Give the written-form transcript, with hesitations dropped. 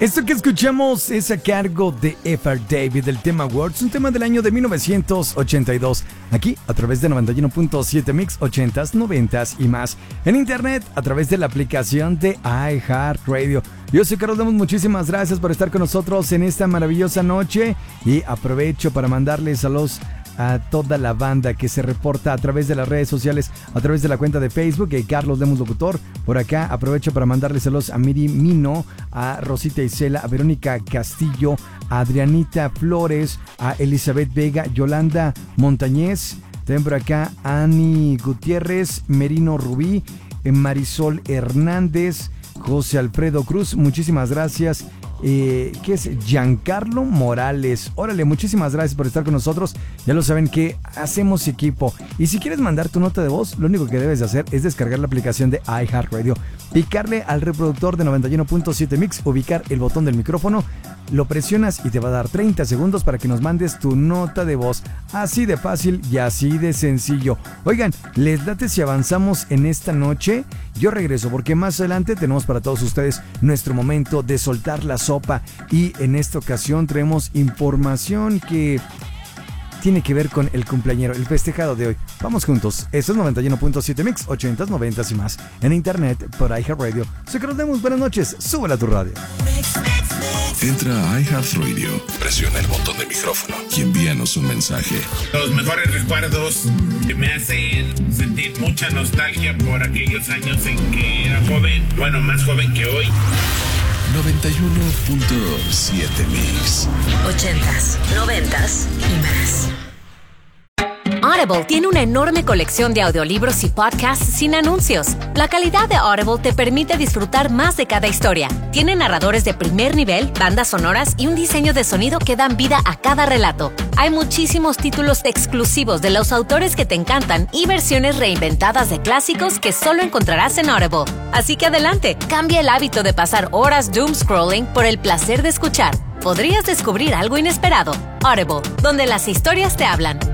Esto que escuchamos es a cargo de F.R. David del tema Words, un tema del año de 1982. Aquí a través de 91.7 Mix, 80s, 90s y más. En internet a través de la aplicación de iHeartRadio. Yo soy Carlos Lemus, muchísimas gracias por estar con nosotros en esta maravillosa noche. Y aprovecho para mandarles saludos a toda la banda que se reporta a través de las redes sociales, a través de la cuenta de Facebook, Carlos Lemus Locutor. Por acá aprovecho para mandarles saludos a Miri Mino, a Rosita Isela, a Verónica Castillo, a Adrianita Flores, a Elizabeth Vega, Yolanda Montañez, también por acá Ani Gutiérrez, Merino Rubí, Marisol Hernández, José Alfredo Cruz, muchísimas gracias. ¿Qué es? Giancarlo Morales. Órale, muchísimas gracias por estar con nosotros. Ya lo saben que hacemos equipo. Y si quieres mandar tu nota de voz, lo único que debes de hacer es descargar la aplicación de iHeartRadio, picarle al reproductor de 91.7 Mix, ubicar el botón del micrófono, lo presionas y te va a dar 30 segundos para que nos mandes tu nota de voz. Así de fácil y así de sencillo. Oigan, ¿les late si avanzamos en esta noche? Yo regreso porque más adelante tenemos para todos ustedes nuestro momento de soltar la sopa. Y en esta ocasión traemos información que tiene que ver con el cumpleañero, el festejado de hoy. Vamos juntos. Esto es 91.7 Mix, 80s, 90s y más. En internet, por iHeartRadio. Soy Carlos Lemus, buenas noches. Súbela a tu radio. Entra a iHeartRadio, presiona el botón de micrófono y envíanos un mensaje. Los mejores recuerdos que me hacen sentir mucha nostalgia por aquellos años en que era joven. Bueno, más joven que hoy. 91.7 Mix. 80s, 90s y más. Audible tiene una enorme colección de audiolibros y podcasts sin anuncios. La calidad de Audible te permite disfrutar más de cada historia. Tiene narradores de primer nivel, bandas sonoras y un diseño de sonido que dan vida a cada relato. Hay muchísimos títulos exclusivos de los autores que te encantan y versiones reinventadas de clásicos que solo encontrarás en Audible. Así que adelante, cambia el hábito de pasar horas doom scrolling por el placer de escuchar. Podrías descubrir algo inesperado. Audible, donde las historias te hablan.